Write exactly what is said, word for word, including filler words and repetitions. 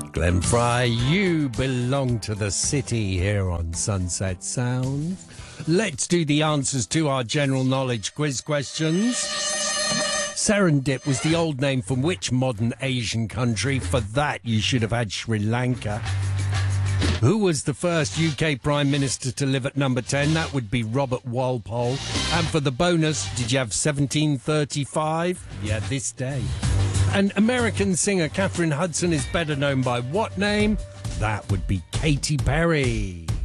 Glenn Fry, you belong to the city here on Sunset Sound. Let's do the answers to our general knowledge quiz questions. Serendip was the old name from which modern Asian country? For that, you should have had Sri Lanka. Who was the first U K Prime Minister to live at number ten? That would be Robert Walpole. And for the bonus, did you have seventeen thirty-five? Yeah, this day. And American singer Catherine Hudson is better known by what name? That would be Katy Perry.